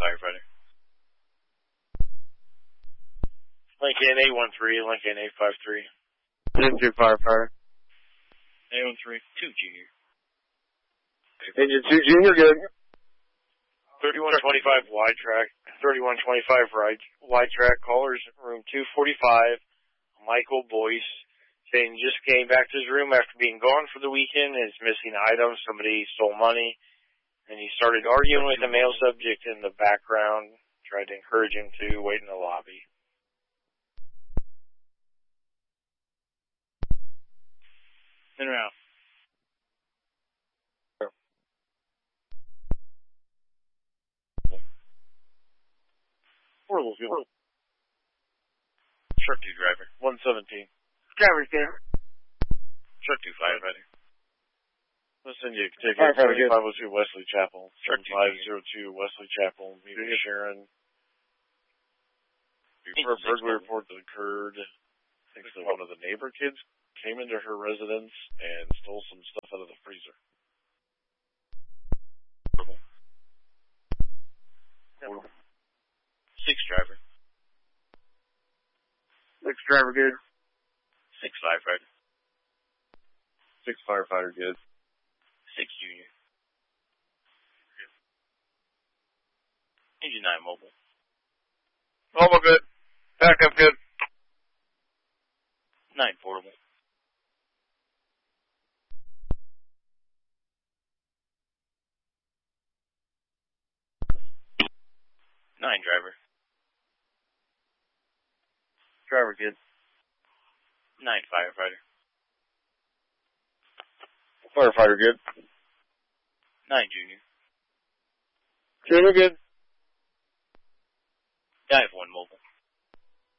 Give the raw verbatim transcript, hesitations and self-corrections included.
firefighter. Lincoln eight one three, Lincoln eight five three. Engine two firefighter. eight one three, two junior. Engine two junior, good. thirty-one twenty-five wide track, thirty-one twenty-five wide, wide track, callers room two forty-five, Michael Boyce, saying just came back to his room after being gone for the weekend, is missing items, somebody stole money, and he started arguing with the male subject in the background, tried to encourage him to wait in the lobby. In or out? Portable fuel. Truck two driver, one seventeen. Driver's good. Truck two firefighter. Let's send you a ticket. Firefighter good. five oh two Wesley Chapel. Truck two five oh two Wesley Chapel. Meet with Sharon. Before a burglary report that occurred, thinks that one of the neighbor kids came into her residence and stole some stuff out of the freezer. Portable. Portable. Six driver. Six driver good. Six firefighter. Six firefighter good. Six junior. Engine nine mobile. Mobile good. Backup good. Nine portable. Nine driver. Driver good. Nine firefighter. Firefighter good. Nine junior. Junior good. Dive one